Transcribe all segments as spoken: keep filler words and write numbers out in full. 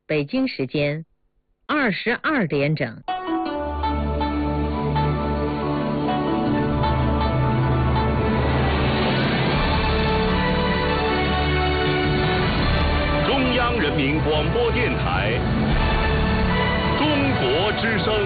北京时间二十二点整。 中央人民广播电台中国之声。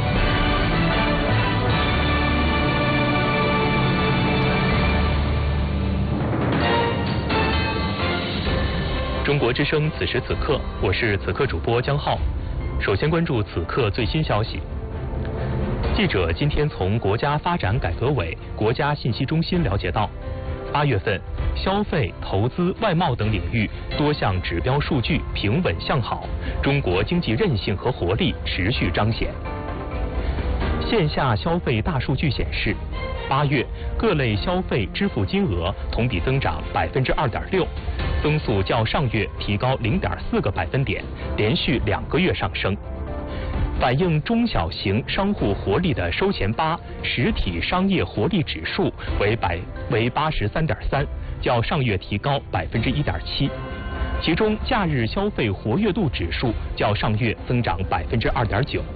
中国之声此时此刻，我是此刻主播江浩。首先关注此刻最新消息。记者今天从国家发展改革委国家信息中心了解到，八月份消费、投资、外贸等领域多项指标数据平稳向好，中国经济韧性和活力持续彰显。线下消费大数据显示，八月各类消费支付金额同比增长百分之二点六，增速较上月提高零点四个百分点，连续两个月上升。反映中小型商户活力的收钱吧实体商业活力指数为百为八十三点三，较上月提高百分之一点七。其中假日消费活跃度指数较上月增长百分之二点九。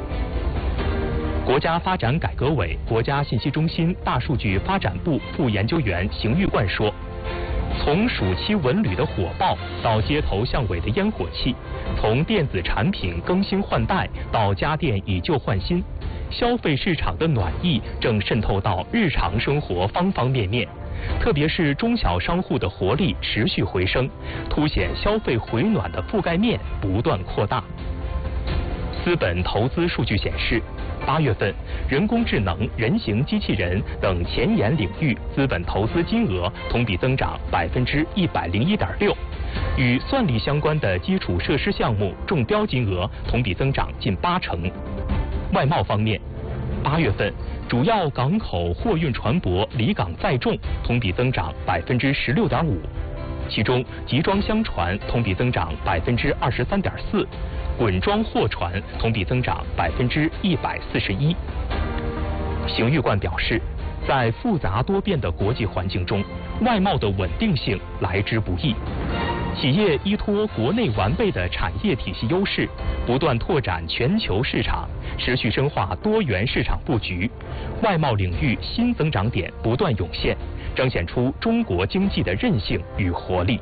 国家发展改革委国家信息中心大数据发展部副研究员邢玉冠说，从暑期文旅的火爆到街头巷尾的烟火气，从电子产品更新换代到家电以旧换新，消费市场的暖意正渗透到日常生活方方面面。特别是中小商户的活力持续回升，凸显消费回暖的覆盖面不断扩大。资本投资数据显示，八月份，人工智能、人形机器人等前沿领域资本投资金额同比增长百分之一百零一点六，与算力相关的基础设施项目中标金额同比增长近八成。外贸方面，八月份主要港口货运船舶离港载重同比增长百分之十六点五，其中集装箱船同比增长百分之二十三点四。滚装货船同比增长百分之一百四十一。邢玉冠表示，在复杂多变的国际环境中，外贸的稳定性来之不易。企业依托国内完备的产业体系优势，不断拓展全球市场，持续深化多元市场布局，外贸领域新增长点不断涌现，彰显出中国经济的韧性与活力。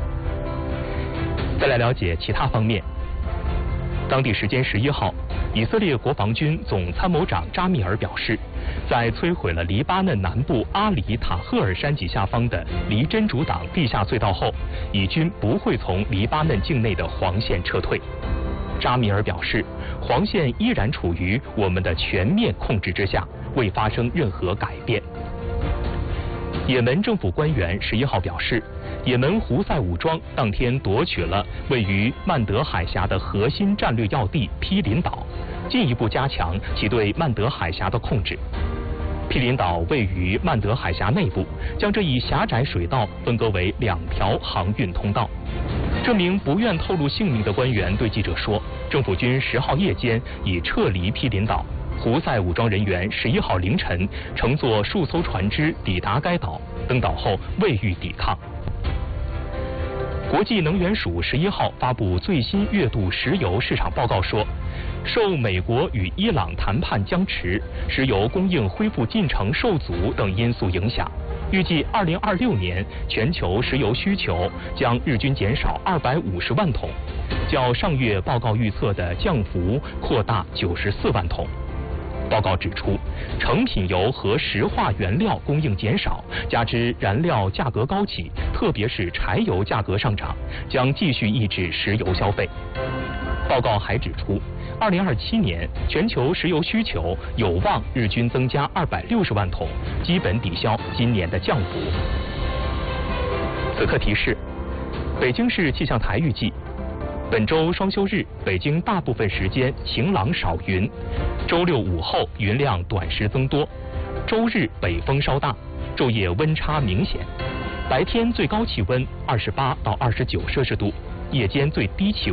再来了解其他方面。当地时间十一号，以色列国防军总参谋长扎米尔表示，在摧毁了黎巴嫩南部阿里塔赫尔山脊下方的黎真主党地下隧道后，以军不会从黎巴嫩境内的黄线撤退。扎米尔表示，黄线依然处于我们的全面控制之下，未发生任何改变。也门政府官员十一号表示，也门胡塞武装当天夺取了位于曼德海峡的核心战略要地毗邻岛，进一步加强其对曼德海峡的控制。毗邻岛位于曼德海峡内部，将这一狭窄水道分割为两条航运通道。这名不愿透露姓名的官员对记者说，政府军十号夜间已撤离毗邻岛。胡塞武装人员十一号凌晨乘坐数艘船只抵达该岛，登岛后未予抵抗。国际能源署十一号发布最新月度石油市场报告说，受美国与伊朗谈判僵持、石油供应恢复进程受阻等因素影响，预计二零二六年全球石油需求将日均减少二百五十万桶，较上月报告预测的降幅扩大九十四万桶。报告指出，成品油和石化原料供应减少，加之燃料价格高企，特别是柴油价格上涨，将继续抑制石油消费。报告还指出，二零二七年全球石油需求有望日均增加二百六十万桶，基本抵消今年的降幅。此刻提示，北京市气象台预计，本周双休日，北京大部分时间晴朗少云，周六午后云量短时增多，周日北风稍大，昼夜温差明显，白天最高气温二十八到二十九摄氏度，夜间最低气温